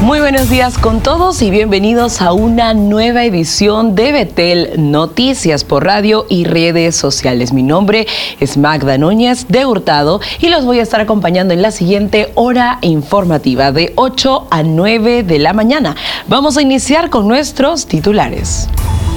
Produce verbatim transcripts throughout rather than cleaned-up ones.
Muy buenos días con todos y bienvenidos a una nueva edición de Betel Noticias por radio y redes sociales. Mi nombre es Magda Núñez de Hurtado y los voy a estar acompañando en la siguiente hora informativa de ocho a nueve de la mañana. Vamos a iniciar con nuestros titulares.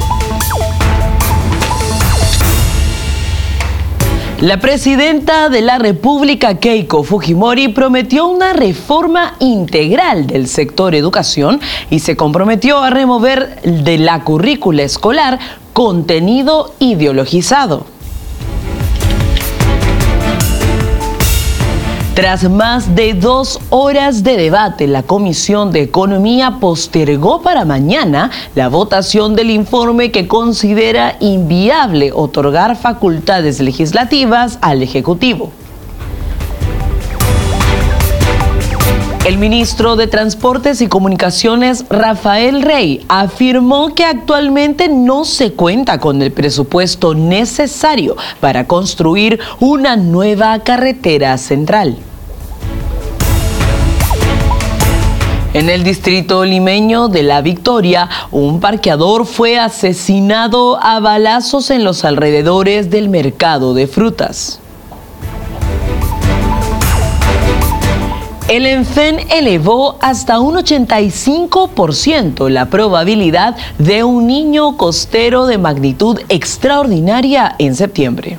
La presidenta de la República, Keiko Fujimori, prometió una reforma integral del sector educación y se comprometió a remover de la currícula escolar contenido ideologizado. Tras más de dos horas de debate, la Comisión de Economía postergó para mañana la votación del informe que considera inviable otorgar facultades legislativas al Ejecutivo. El ministro de Transportes y Comunicaciones, Rafael Rey, afirmó que actualmente no se cuenta con el presupuesto necesario para construir una nueva carretera central. En el distrito limeño de La Victoria, un parqueador fue asesinado a balazos en los alrededores del mercado de frutas. El ENFEN elevó hasta un ochenta y cinco por ciento la probabilidad de un niño costero de magnitud extraordinaria en septiembre.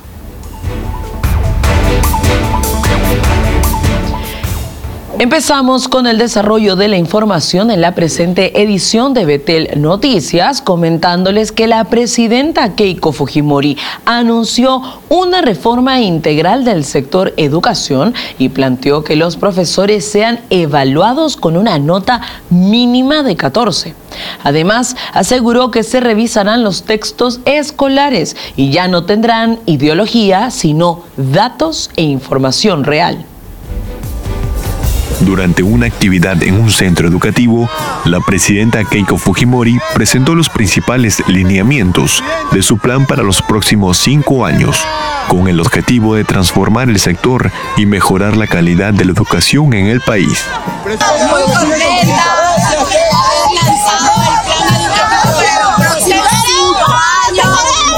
Empezamos con el desarrollo de la información en la presente edición de Betel Noticias, comentándoles que la presidenta Keiko Fujimori anunció una reforma integral del sector educación y planteó que los profesores sean evaluados con una nota mínima de catorce. Además, aseguró que se revisarán los textos escolares y ya no tendrán ideología, sino datos e información real. Durante una actividad en un centro educativo, la presidenta Keiko Fujimori presentó los principales lineamientos de su plan para los próximos cinco años, con el objetivo de transformar el sector y mejorar la calidad de la educación en el país. Muy contenta de haber lanzado el plan educativo para los próximos cinco años.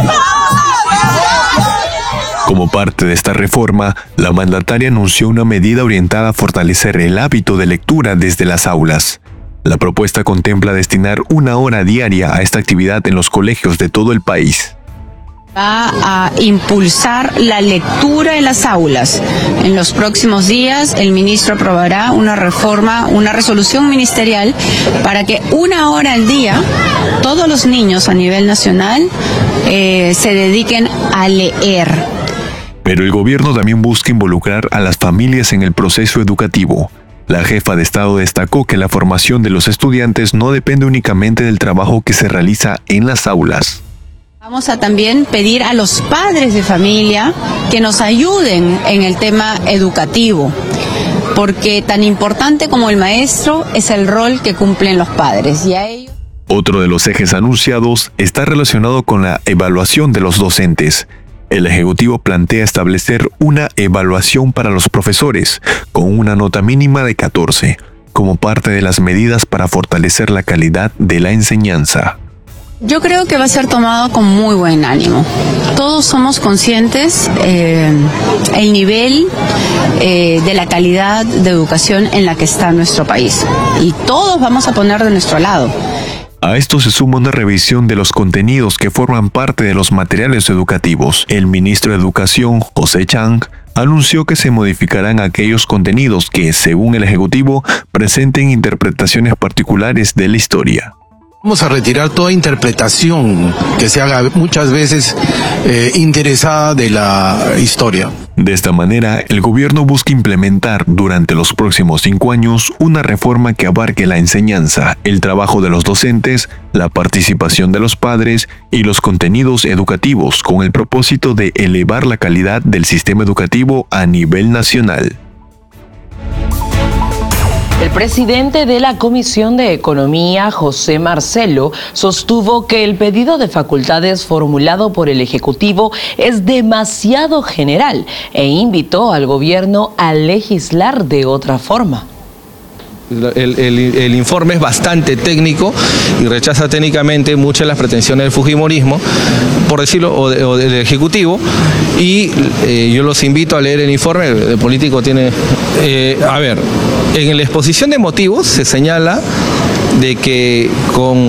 Como parte de esta reforma, la mandataria anunció una medida orientada a fortalecer el hábito de lectura desde las aulas. La propuesta contempla destinar una hora diaria a esta actividad en los colegios de todo el país. Va a impulsar la lectura en las aulas. En los próximos días, el ministro aprobará una reforma, una resolución ministerial para que una hora al día todos los niños a nivel nacional eh, se dediquen a leer. Pero el gobierno también busca involucrar a las familias en el proceso educativo. La jefa de Estado destacó que la formación de los estudiantes no depende únicamente del trabajo que se realiza en las aulas. Vamos a también pedir a los padres de familia que nos ayuden en el tema educativo, porque tan importante como el maestro es el rol que cumplen los padres. Y a ellos... Otro de los ejes anunciados está relacionado con la evaluación de los docentes. El Ejecutivo plantea establecer una evaluación para los profesores con una nota mínima de catorce, como parte de las medidas para fortalecer la calidad de la enseñanza. Yo creo que va a ser tomado con muy buen ánimo. Todos somos conscientes eh, el nivel eh, de la calidad de educación en la que está nuestro país y todos vamos a poner de nuestro lado. A esto se suma una revisión de los contenidos que forman parte de los materiales educativos. El ministro de Educación, José Chang, anunció que se modificarán aquellos contenidos que, según el Ejecutivo, presenten interpretaciones particulares de la historia. Vamos a retirar toda interpretación que se haga muchas veces eh, interesada de la historia. De esta manera, el gobierno busca implementar durante los próximos cinco años una reforma que abarque la enseñanza, el trabajo de los docentes, la participación de los padres y los contenidos educativos con el propósito de elevar la calidad del sistema educativo a nivel nacional. El presidente de la Comisión de Economía, José Marcelo, sostuvo que el pedido de facultades formulado por el Ejecutivo es demasiado general e invitó al gobierno a legislar de otra forma. El, el, el informe es bastante técnico y rechaza técnicamente muchas de las pretensiones del fujimorismo, por decirlo, o, de, o del Ejecutivo, y eh, yo los invito a leer el informe. El, el político tiene... Eh, a ver, en la exposición de motivos se señala de que con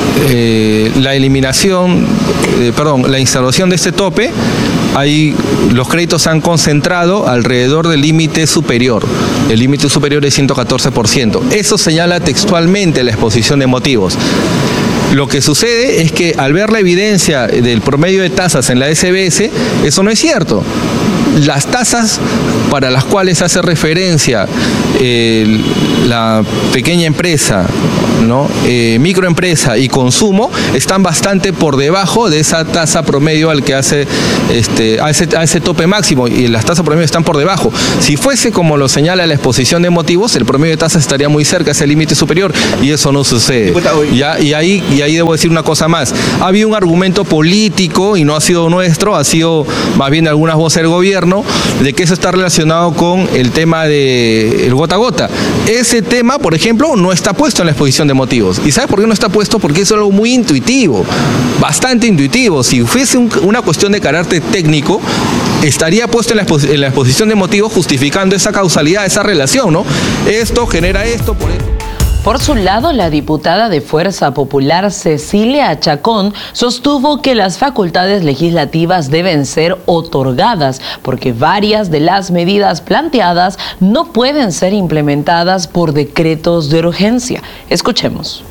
eh, la eliminación, eh, perdón, la instalación de este tope, Ahí los créditos se han concentrado alrededor del límite superior. El límite superior es ciento catorce por ciento. Eso señala textualmente la exposición de motivos. Lo que sucede es que al ver la evidencia del promedio de tasas en la S B S, eso no es cierto. Las tasas para las cuales hace referencia eh, la pequeña empresa, ¿no? eh, microempresa y consumo están bastante por debajo de esa tasa promedio al que hace este, a, ese, a ese tope máximo, y las tasas promedio están por debajo. Si fuese como lo señala la exposición de motivos, el promedio de tasas estaría muy cerca a ese límite superior, y eso no sucede. Ya, y, ahí, y ahí debo decir una cosa más. Ha habido un argumento político, y no ha sido nuestro, ha sido más bien de algunas voces del gobierno, de que eso está relacionado con el tema del gota a gota. Ese tema, por ejemplo, no está puesto en la exposición de motivos. ¿Y sabes por qué no está puesto? Porque es algo muy intuitivo, bastante intuitivo. Si fuese un, una cuestión de carácter técnico, estaría puesto en la, en la exposición de motivos justificando esa causalidad, esa relación, ¿no? Esto genera esto, por esto. Por su lado, la diputada de Fuerza Popular, Cecilia Chacón, sostuvo que las facultades legislativas deben ser otorgadas porque varias de las medidas planteadas no pueden ser implementadas por decretos de urgencia. Escuchemos.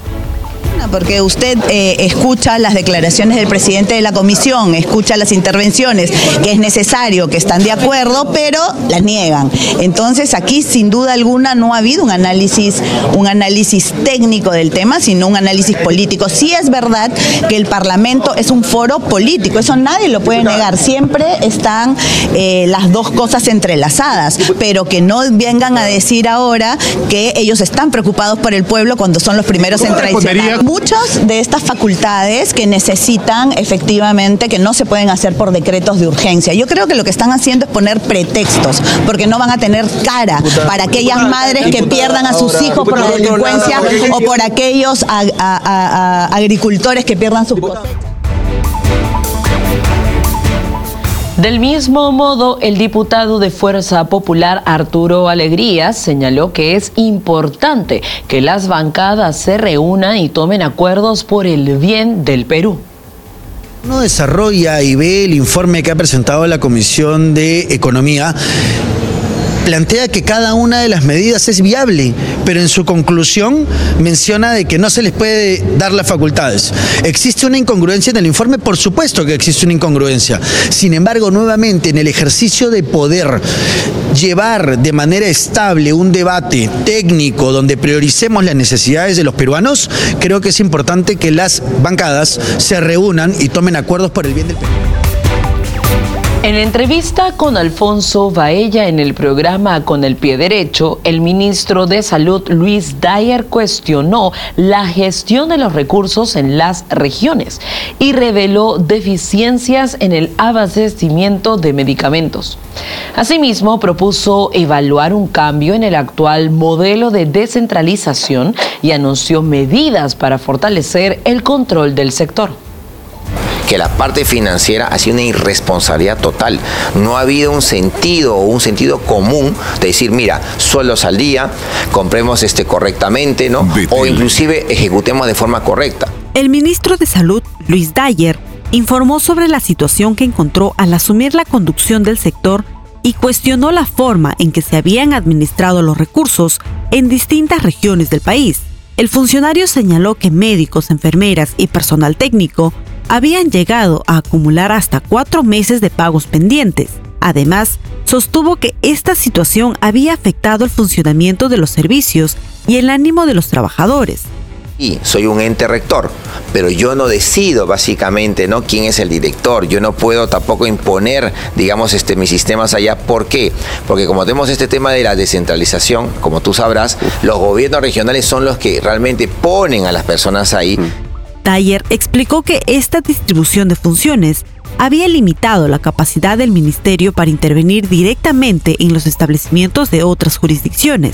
Porque usted eh, escucha las declaraciones del presidente de la comisión, escucha las intervenciones, que es necesario, que están de acuerdo, pero las niegan. Entonces aquí sin duda alguna no ha habido un análisis, un análisis técnico del tema, sino un análisis político. Sí es verdad que el Parlamento es un foro político, eso nadie lo puede negar. Siempre están eh, las dos cosas entrelazadas, pero que no vengan a decir ahora que ellos están preocupados por el pueblo cuando son los primeros en traicionar. Muchas de estas facultades que necesitan efectivamente, que no se pueden hacer por decretos de urgencia. Yo creo que lo que están haciendo es poner pretextos, porque no van a tener cara para aquellas madres que pierdan a sus hijos por la delincuencia o por aquellos a, a, a, a agricultores que pierdan sus cosechas. Del mismo modo, el diputado de Fuerza Popular, Arturo Alegría, señaló que es importante que las bancadas se reúnan y tomen acuerdos por el bien del Perú. Uno desarrolla y ve el informe que ha presentado la Comisión de Economía, plantea que cada una de las medidas es viable, pero en su conclusión menciona de que no se les puede dar las facultades. ¿Existe una incongruencia en el informe? Por supuesto que existe una incongruencia. Sin embargo, nuevamente, en el ejercicio de poder llevar de manera estable un debate técnico donde prioricemos las necesidades de los peruanos, creo que es importante que las bancadas se reúnan y tomen acuerdos por el bien del Perú. En entrevista con Alfonso Baella en el programa Con el Pie Derecho, el ministro de Salud, Luis Dyer, cuestionó la gestión de los recursos en las regiones y reveló deficiencias en el abastecimiento de medicamentos. Asimismo, propuso evaluar un cambio en el actual modelo de descentralización y anunció medidas para fortalecer el control del sector. Que la parte financiera ha sido una irresponsabilidad total. No ha habido un sentido o un sentido común de decir, mira, sueldos al día, compremos este correctamente, ¿no? O inclusive ejecutemos de forma correcta. El ministro de Salud, Luis Dyer, informó sobre la situación que encontró al asumir la conducción del sector y cuestionó la forma en que se habían administrado los recursos en distintas regiones del país. El funcionario señaló que médicos, enfermeras y personal técnico habían llegado a acumular hasta cuatro meses de pagos pendientes. Además, sostuvo que esta situación había afectado el funcionamiento de los servicios y el ánimo de los trabajadores. Y soy un ente rector, pero yo no decido básicamente, ¿no?, quién es el director. Yo no puedo tampoco imponer, digamos, este, mis sistemas allá. ¿Por qué? Porque como tenemos este tema de la descentralización, como tú sabrás, los gobiernos regionales son los que realmente ponen a las personas ahí. Dyer explicó que esta distribución de funciones había limitado la capacidad del ministerio para intervenir directamente en los establecimientos de otras jurisdicciones.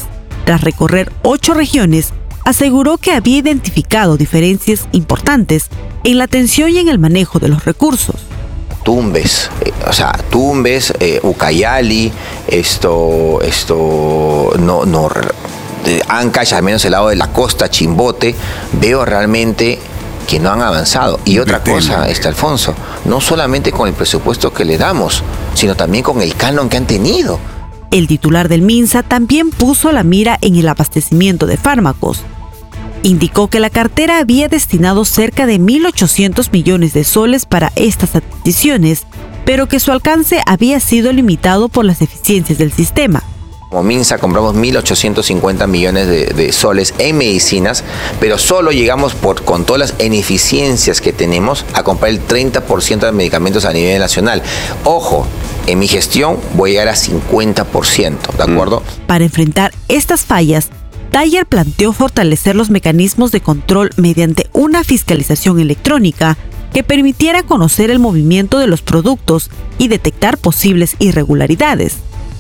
tras recorrer ocho regiones, aseguró que había identificado diferencias importantes en la atención y en el manejo de los recursos. Tumbes, eh, o sea, Tumbes, eh, Ucayali, esto, esto, no, no, eh, Ancash, al menos el lado de la costa, Chimbote, veo realmente que no han avanzado. Y otra cosa, este Alfonso, no solamente con el presupuesto que le damos, sino también con el canon que han tenido. El titular del MINSA también puso la mira en el abastecimiento de fármacos. Indicó que la cartera había destinado cerca de mil ochocientos millones de soles para estas adquisiciones, pero que su alcance había sido limitado por las deficiencias del sistema. Como MINSA compramos mil ochocientos cincuenta millones de, de soles en medicinas, pero solo llegamos por, con todas las ineficiencias que tenemos a comprar el treinta por ciento de medicamentos a nivel nacional. Ojo, en mi gestión voy a llegar a cincuenta por ciento, ¿de acuerdo? Para enfrentar estas fallas, Dyer planteó fortalecer los mecanismos de control mediante una fiscalización electrónica que permitiera conocer el movimiento de los productos y detectar posibles irregularidades.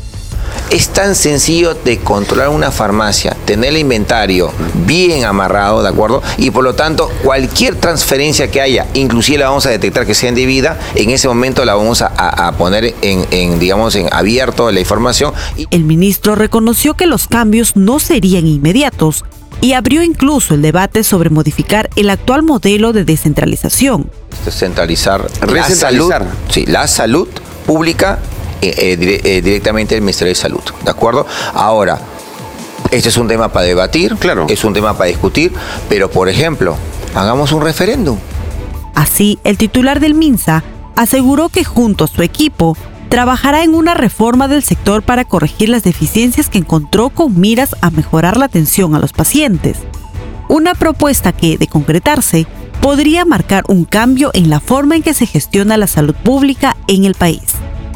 Es tan sencillo de controlar una farmacia, tener el inventario bien amarrado, ¿de acuerdo? Y por lo tanto, cualquier transferencia que haya, inclusive la vamos a detectar que sea indebida, en ese momento la vamos a, a, a poner en, en, digamos, en abierto la información. El ministro reconoció que los cambios no serían inmediatos y abrió incluso el debate sobre modificar el actual modelo de descentralización. Centralizar la salud, sí, la salud pública Eh, dire, eh, directamente del Ministerio de Salud, ¿de acuerdo? Ahora, este es un tema para debatir, claro, es un tema para discutir, pero por ejemplo, hagamos un referéndum. Así, el titular del MINSA aseguró que junto a su equipo trabajará en una reforma del sector para corregir las deficiencias que encontró con miras a mejorar la atención a los pacientes. Una propuesta que, de concretarse, podría marcar un cambio en la forma en que se gestiona la salud pública en el país.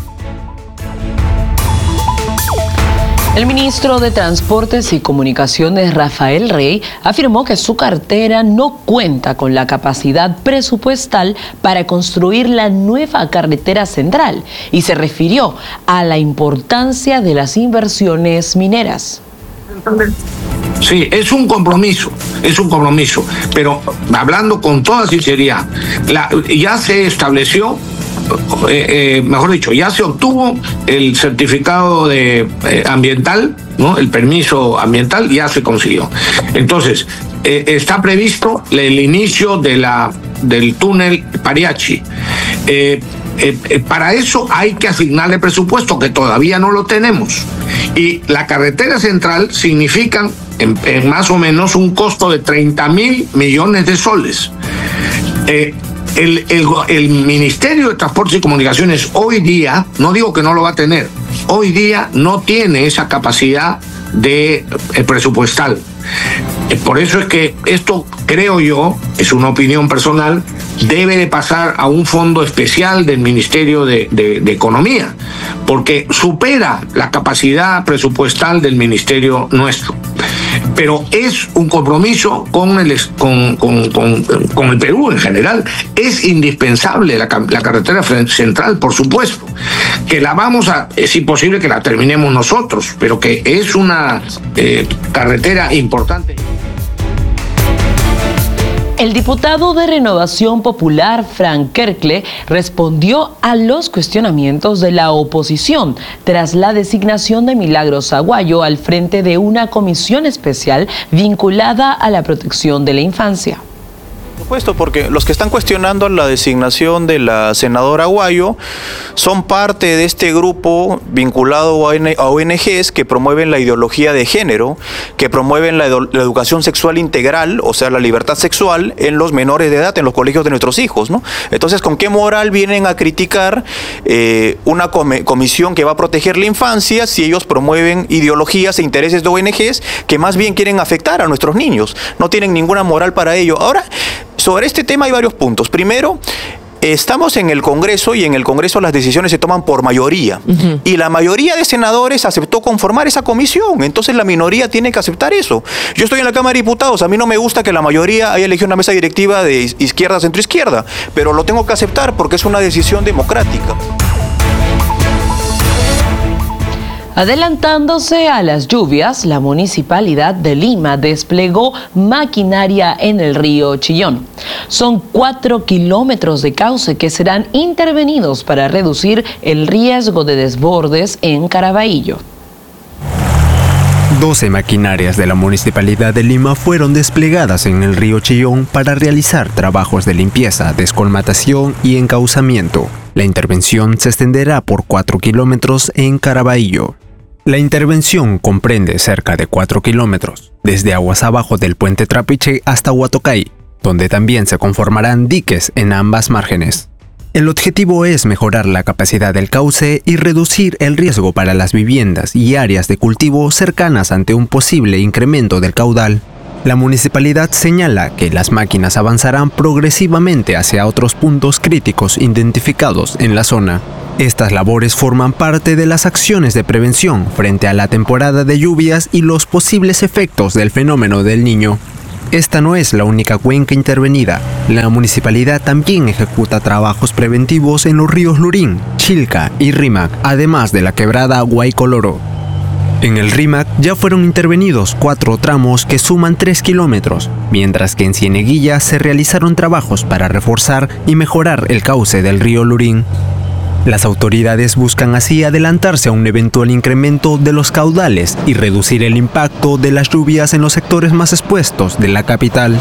El ministro de Transportes y Comunicaciones, Rafael Rey, afirmó que su cartera no cuenta con la capacidad presupuestal para construir la nueva carretera central y se refirió a la importancia de las inversiones mineras. Sí, es un compromiso, es un compromiso, pero hablando con toda sinceridad, la, ya se estableció, eh, eh, mejor dicho, ya se obtuvo el certificado de eh, ambiental, ¿no? El permiso ambiental ya se consiguió. Entonces, eh, está previsto el inicio de la, del túnel Pariachi. Eh, Eh, eh, para eso hay que asignarle presupuesto, que todavía no lo tenemos. Y la carretera central significa en, en más o menos un costo de treinta mil millones de soles. Eh, el, el, el Ministerio de Transportes y Comunicaciones hoy día, no digo que no lo va a tener, hoy día no tiene esa capacidad de eh, presupuestal. Por eso es que esto, creo yo, es una opinión personal, debe de pasar a un fondo especial del Ministerio de, de, de Economía, porque supera la capacidad presupuestal del Ministerio nuestro. Pero es un compromiso con el, con, con, con, con el Perú en general. Es indispensable la, la carretera central, por supuesto, que la vamos a, es imposible que la terminemos nosotros, pero que es una eh, carretera importante. El diputado de Renovación Popular, Frank Kerkle, respondió a los cuestionamientos de la oposición tras la designación de Milagros Aguayo al frente de una comisión especial vinculada a la protección de la infancia. Por supuesto, porque los que están cuestionando la designación de la senadora Aguayo son parte de este grupo vinculado a O N Ges que promueven la ideología de género, que promueven la, la educación sexual integral, o sea, la libertad sexual en los menores de edad, en los colegios de nuestros hijos, ¿no? Entonces, ¿con qué moral vienen a criticar eh, una com comisión que va a proteger la infancia si ellos promueven ideologías e intereses de O N Ges que más bien quieren afectar a nuestros niños? No tienen ninguna moral para ello. Ahora, sobre este tema hay varios puntos. Primero, estamos en el Congreso y en el Congreso las decisiones se toman por mayoría. Uh-huh. Y la mayoría de senadores aceptó conformar esa comisión. Entonces la minoría tiene que aceptar eso. Yo estoy en la Cámara de Diputados. A mí no me gusta que la mayoría haya elegido una mesa directiva de izquierda, centro-izquierda. Pero lo tengo que aceptar porque es una decisión democrática. Adelantándose a las lluvias, la Municipalidad de Lima desplegó maquinaria en el río Chillón. Son cuatro kilómetros de cauce que serán intervenidos para reducir el riesgo de desbordes en Caraballo. doce maquinarias de la Municipalidad de Lima fueron desplegadas en el río Chillón para realizar trabajos de limpieza, descolmatación y encauzamiento. La intervención se extenderá por cuatro kilómetros en Caraballo. La intervención comprende cerca de cuatro kilómetros, desde aguas abajo del puente Trapiche hasta Huatocay, donde también se conformarán diques en ambas márgenes. El objetivo es mejorar la capacidad del cauce y reducir el riesgo para las viviendas y áreas de cultivo cercanas ante un posible incremento del caudal. La municipalidad señala que las máquinas avanzarán progresivamente hacia otros puntos críticos identificados en la zona. Estas labores forman parte de las acciones de prevención frente a la temporada de lluvias y los posibles efectos del fenómeno del Niño. Esta no es la única cuenca intervenida. La municipalidad también ejecuta trabajos preventivos en los ríos Lurín, Chilca y Rímac, además de la quebrada Guaycoloro. En el Rímac ya fueron intervenidos cuatro tramos que suman tres kilómetros, mientras que en Cieneguilla se realizaron trabajos para reforzar y mejorar el cauce del río Lurín. Las autoridades buscan así adelantarse a un eventual incremento de los caudales y reducir el impacto de las lluvias en los sectores más expuestos de la capital.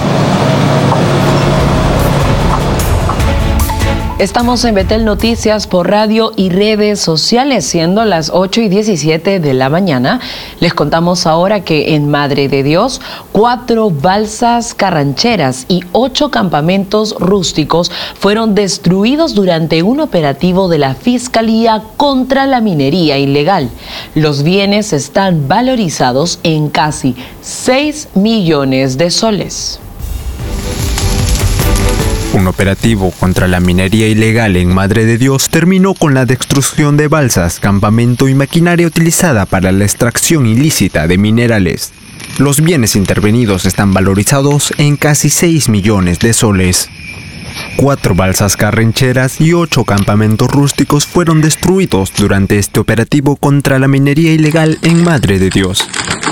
Estamos en Betel Noticias por radio y redes sociales, siendo las ocho y diecisiete de la mañana. Les contamos ahora que en Madre de Dios, cuatro balsas carrancheras y ocho campamentos rústicos fueron destruidos durante un operativo de la Fiscalía contra la minería ilegal. Los bienes están valorizados en casi seis millones de soles. Un operativo contra la minería ilegal en Madre de Dios terminó con la destrucción de balsas, campamento y maquinaria utilizada para la extracción ilícita de minerales. Los bienes intervenidos están valorizados en casi seis millones de soles. Cuatro balsas carrancheras y ocho campamentos rústicos fueron destruidos durante este operativo contra la minería ilegal en Madre de Dios.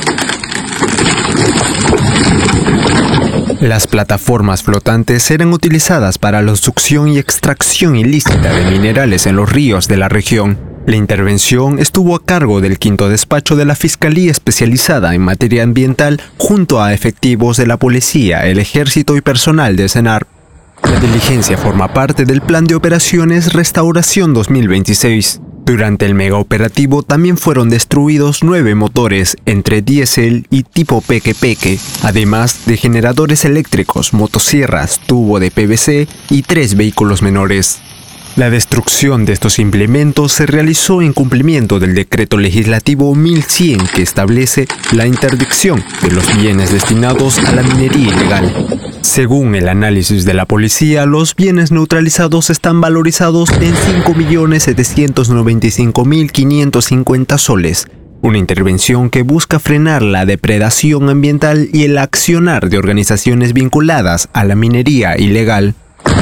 Las plataformas flotantes eran utilizadas para la succión y extracción ilícita de minerales en los ríos de la región. La intervención estuvo a cargo del quinto despacho de la Fiscalía Especializada en Materia Ambiental junto a efectivos de la Policía, el Ejército y personal de CENAR. La diligencia forma parte del Plan de Operaciones Restauración dos mil veintiséis. Durante el megaoperativo también fueron destruidos nueve motores entre diésel y tipo peque-peque, además de generadores eléctricos, motosierras, tubo de P V C y tres vehículos menores. La destrucción de estos implementos se realizó en cumplimiento del Decreto Legislativo mil cien que establece la interdicción de los bienes destinados a la minería ilegal. Según el análisis de la policía, los bienes neutralizados están valorizados en cinco millones setecientos noventa y cinco mil quinientos cincuenta soles, una intervención que busca frenar la depredación ambiental y el accionar de organizaciones vinculadas a la minería ilegal.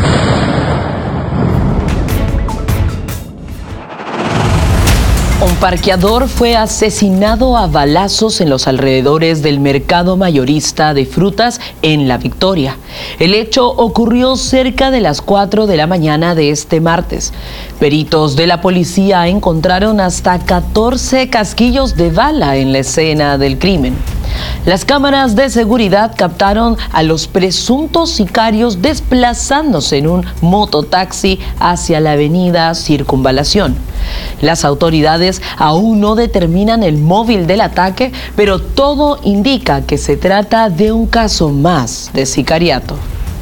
Un parqueador fue asesinado a balazos en los alrededores del mercado mayorista de frutas en La Victoria. El hecho ocurrió cerca de las cuatro de la mañana de este martes. Peritos de la policía encontraron hasta catorce casquillos de bala en la escena del crimen. Las cámaras de seguridad captaron a los presuntos sicarios desplazándose en un mototaxi hacia la avenida Circunvalación. Las autoridades aún no determinan el móvil del ataque, pero todo indica que se trata de un caso más de sicariato.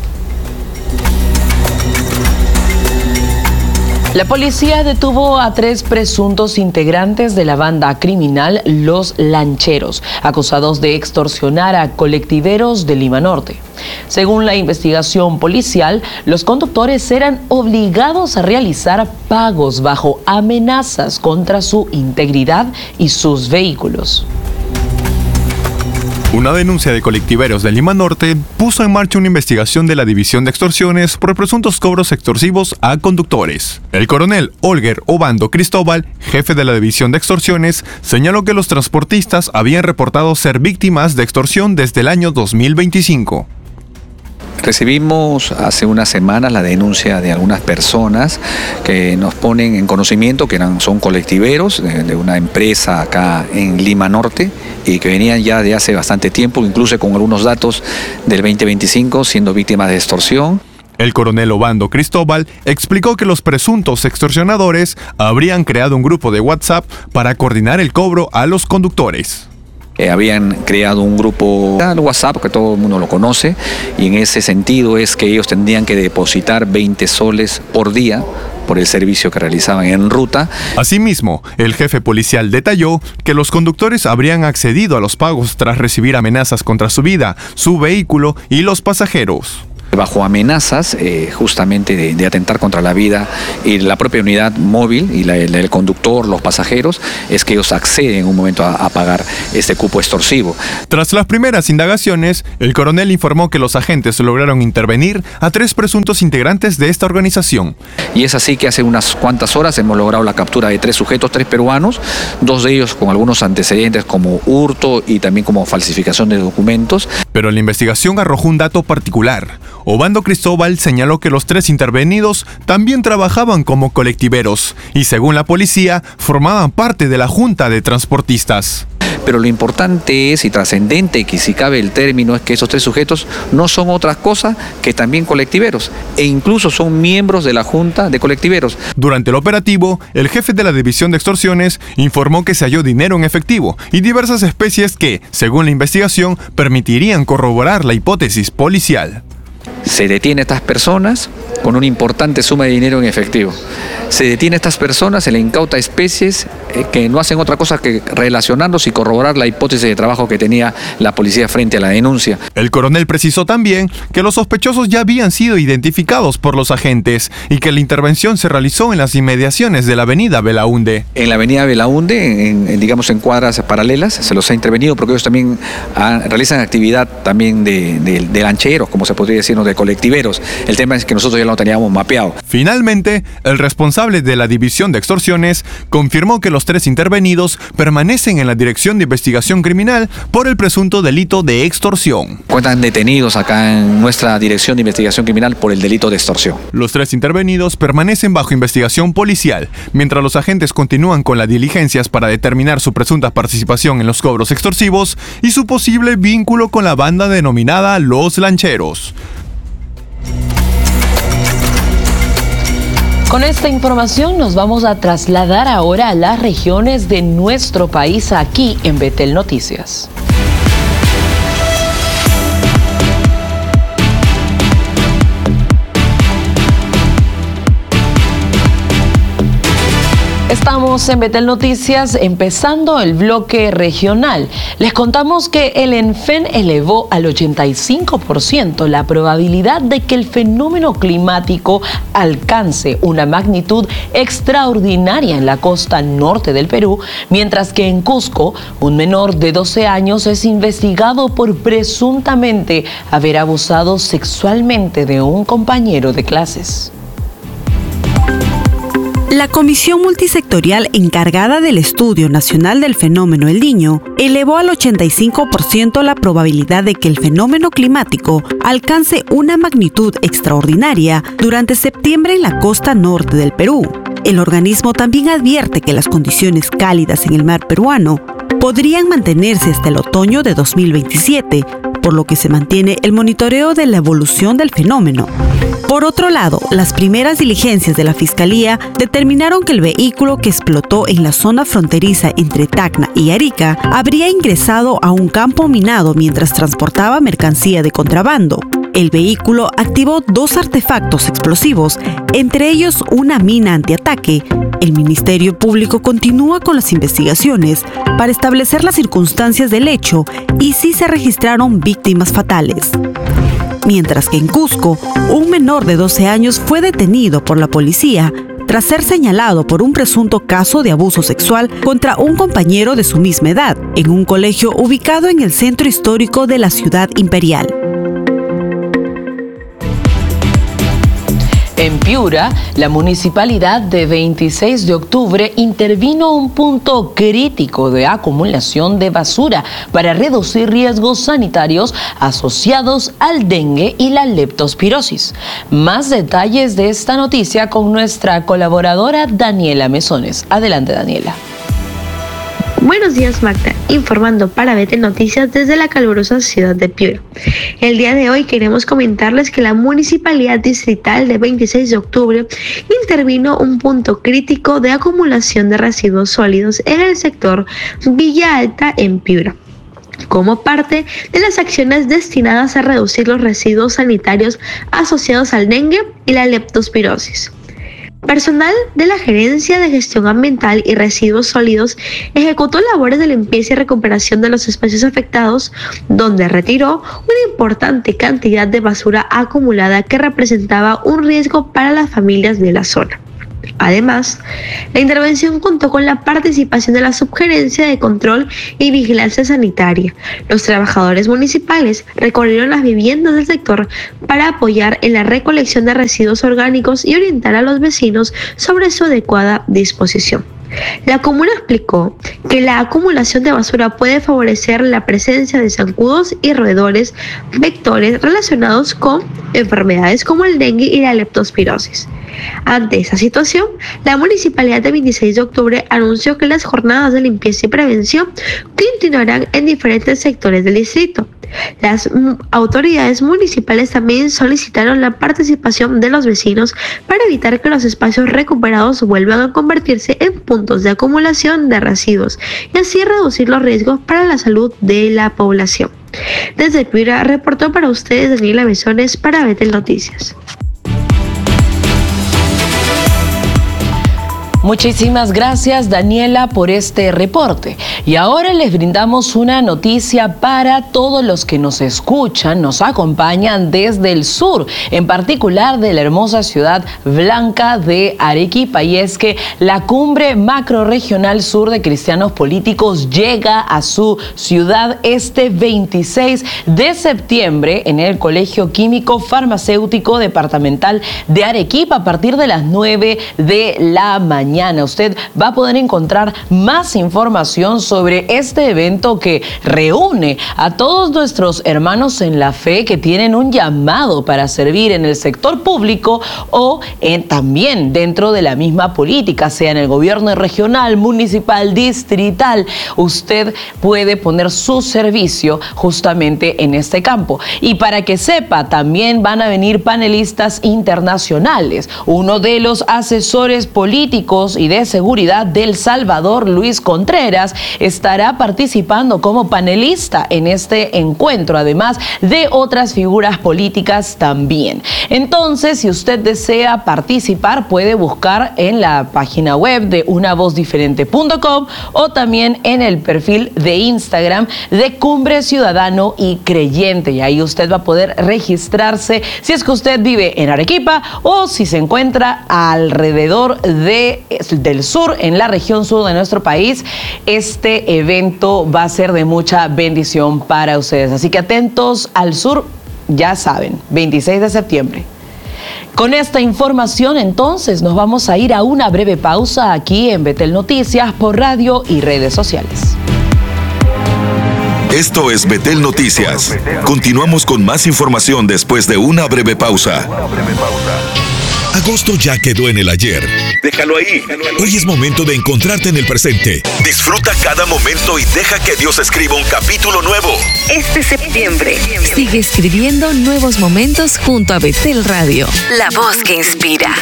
La policía detuvo a tres presuntos integrantes de la banda criminal Los Lancheros, acusados de extorsionar a colectiveros de Lima Norte. Según la investigación policial, los conductores eran obligados a realizar pagos bajo amenazas contra su integridad y sus vehículos. Una denuncia de colectiveros de Lima Norte puso en marcha una investigación de la División de Extorsiones por presuntos cobros extorsivos a conductores. El coronel Olger Obando Cristóbal, jefe de la División de Extorsiones, señaló que los transportistas habían reportado ser víctimas de extorsión desde el año dos mil veinticinco. Recibimos hace unas semanas la denuncia de algunas personas que nos ponen en conocimiento que eran, son colectiveros de, de una empresa acá en Lima Norte y que venían ya de hace bastante tiempo, incluso con algunos datos del veinte veinticinco, siendo víctimas de extorsión. El coronel Obando Cristóbal explicó que los presuntos extorsionadores habrían creado un grupo de WhatsApp para coordinar el cobro a los conductores. Eh, habían creado un grupo de WhatsApp que todo el mundo lo conoce y en ese sentido es que ellos tendrían que depositar veinte soles por día por el servicio que realizaban en ruta. Asimismo, el jefe policial detalló que los conductores habrían accedido a los pagos tras recibir amenazas contra su vida, su vehículo y los pasajeros. Bajo amenazas eh, justamente de, de atentar contra la vida y la propia unidad móvil y la, el, el conductor, los pasajeros, es que ellos acceden en un momento a, a pagar este cupo extorsivo. Tras las primeras indagaciones, el coronel informó que los agentes lograron intervenir a tres presuntos integrantes de esta organización. Y es así que hace unas cuantas horas hemos logrado la captura de tres sujetos, tres peruanos, dos de ellos con algunos antecedentes como hurto y también como falsificación de documentos. Pero la investigación arrojó un dato particular. Obando Cristóbal señaló que los tres intervenidos también trabajaban como colectiveros y, según la policía, formaban parte de la Junta de Transportistas. Pero lo importante es y trascendente, que si cabe el término, es que esos tres sujetos no son otra cosa que también colectiveros e incluso son miembros de la Junta de Colectiveros. Durante el operativo, el jefe de la División de Extorsiones informó que se halló dinero en efectivo y diversas especies que, según la investigación, permitirían corroborar la hipótesis policial. Se detiene a estas personas con una importante suma de dinero en efectivo. Se detiene a estas personas, se le incauta especies eh, que no hacen otra cosa que relacionarlos y corroborar la hipótesis de trabajo que tenía la policía frente a la denuncia. El coronel precisó también que los sospechosos ya habían sido identificados por los agentes y que la intervención se realizó en las inmediaciones de la avenida Belaúnde. En la avenida Belaúnde, en, en, digamos en cuadras paralelas, se los ha intervenido porque ellos también han, realizan actividad también de, de, de lancheros, como se podría decir, ¿no? De colectiveros. El tema es que nosotros ya lo teníamos mapeado. Finalmente, el responsable de la División de Extorsiones confirmó que los tres intervenidos permanecen en la Dirección de Investigación Criminal por el presunto delito de extorsión. Cuentan detenidos acá en nuestra Dirección de Investigación Criminal por el delito de extorsión. Los tres intervenidos permanecen bajo investigación policial, mientras los agentes continúan con las diligencias para determinar su presunta participación en los cobros extorsivos y su posible vínculo con la banda denominada Los Lancheros. Con esta información nos vamos a trasladar ahora a las regiones de nuestro país aquí en Betel Noticias. Estamos en Betel Noticias empezando el bloque regional. Les contamos que el ENFEN elevó al ochenta y cinco por ciento la probabilidad de que el fenómeno climático alcance una magnitud extraordinaria en la costa norte del Perú, mientras que en Cusco, un menor de doce años es investigado por presuntamente haber abusado sexualmente de un compañero de clases. La Comisión Multisectorial encargada del Estudio Nacional del Fenómeno El Niño elevó al ochenta y cinco por ciento la probabilidad de que el fenómeno climático alcance una magnitud extraordinaria durante septiembre en la costa norte del Perú. El organismo también advierte que las condiciones cálidas en el mar peruano podrían mantenerse hasta el otoño de dos mil veintisiete, por lo que se mantiene el monitoreo de la evolución del fenómeno. Por otro lado, las primeras diligencias de la Fiscalía determinaron que el vehículo que explotó en la zona fronteriza entre Tacna y Arica habría ingresado a un campo minado mientras transportaba mercancía de contrabando. El vehículo activó dos artefactos explosivos, entre ellos una mina antiataque. El Ministerio Público continúa con las investigaciones para establecer las circunstancias del hecho y si se registraron víctimas fatales. Mientras que en Cusco, un menor de doce años fue detenido por la policía tras ser señalado por un presunto caso de abuso sexual contra un compañero de su misma edad, en un colegio ubicado en el centro histórico de la ciudad imperial. En Piura, la municipalidad de veintiséis de octubre intervino a un punto crítico de acumulación de basura para reducir riesgos sanitarios asociados al dengue y la leptospirosis. Más detalles de esta noticia con nuestra colaboradora Daniela Mesones. Adelante, Daniela. Buenos días, Magda, informando para B T Noticias desde la calurosa ciudad de Piura. El día de hoy queremos comentarles que la Municipalidad Distrital de veintiséis de octubre intervino un punto crítico de acumulación de residuos sólidos en el sector Villa Alta en Piura, como parte de las acciones destinadas a reducir los residuos sanitarios asociados al dengue y la leptospirosis. Personal de la Gerencia de Gestión Ambiental y Residuos Sólidos ejecutó labores de limpieza y recuperación de los espacios afectados, donde retiró una importante cantidad de basura acumulada que representaba un riesgo para las familias de la zona. Además, la intervención contó con la participación de la Subgerencia de Control y Vigilancia Sanitaria. Los trabajadores municipales recorrieron las viviendas del sector para apoyar en la recolección de residuos orgánicos y orientar a los vecinos sobre su adecuada disposición. La comuna explicó que la acumulación de basura puede favorecer la presencia de zancudos y roedores, vectores relacionados con enfermedades como el dengue y la leptospirosis. Ante esa situación, la Municipalidad de veintiséis de octubre anunció que las jornadas de limpieza y prevención continuarán en diferentes sectores del distrito. Las autoridades municipales también solicitaron la participación de los vecinos para evitar que los espacios recuperados vuelvan a convertirse en puntos de acumulación de residuos y así reducir los riesgos para la salud de la población. Desde Piura reportó para ustedes Daniela Mesones para B T Noticias. Muchísimas gracias, Daniela, por este reporte. Y ahora les brindamos una noticia para todos los que nos escuchan, nos acompañan desde el sur, en particular de la hermosa ciudad blanca de Arequipa. Y es que la Cumbre Macrorregional Sur de Cristianos Políticos llega a su ciudad este veintiséis de septiembre en el Colegio Químico Farmacéutico Departamental de Arequipa a partir de las nueve de la mañana. Usted va a poder encontrar más información sobre este evento que reúne a todos nuestros hermanos en la fe que tienen un llamado para servir en el sector público o en, también dentro de la misma política, sea en el gobierno regional, municipal, distrital. Usted puede poner su servicio justamente en este campo. Y para que sepa, también van a venir panelistas internacionales. Uno de los asesores políticos y de seguridad del Salvador, Luis Contreras, estará participando como panelista en este encuentro, además de otras figuras políticas también. Entonces, si usted desea participar, puede buscar en la página web de una voz diferente punto com o también en el perfil de Instagram de Cumbre Ciudadano y Creyente, y ahí usted va a poder registrarse si es que usted vive en Arequipa o si se encuentra alrededor de del sur, en la región sur de nuestro país. Este evento va a ser de mucha bendición para ustedes. Así que atentos al sur, ya saben, veintiséis de septiembre. Con esta información, entonces, nos vamos a ir a una breve pausa aquí en Betel Noticias por radio y redes sociales. Esto es Betel Noticias. Continuamos con más información después de una breve pausa. Agosto ya quedó en el ayer. Déjalo ahí. Hoy es momento de encontrarte en el presente. Disfruta cada momento y deja que Dios escriba un capítulo nuevo. Este septiembre, sigue escribiendo nuevos momentos junto a Betel Radio, la voz que inspira.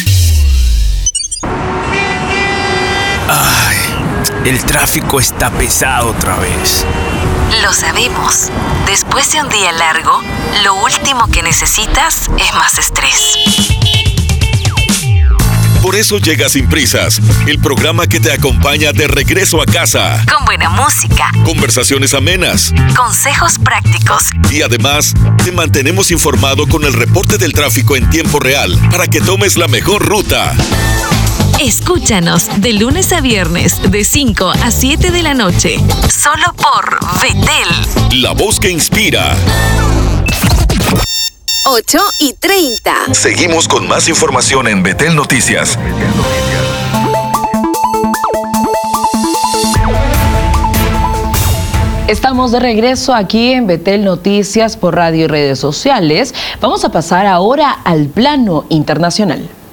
Ay, el tráfico está pesado otra vez. Lo sabemos. Después de un día largo, lo último que necesitas es más estrés. Por eso llega Sin Prisas, el programa que te acompaña de regreso a casa. Con buena música, conversaciones amenas, consejos prácticos y además te mantenemos informado con el reporte del tráfico en tiempo real para que tomes la mejor ruta. Escúchanos de lunes a viernes de cinco a siete de la noche, solo por Betel. La voz que inspira. ocho y treinta. Seguimos con más información en Betel Noticias. Estamos de regreso aquí en Betel Noticias por radio y redes sociales. Vamos a pasar ahora al plano internacional.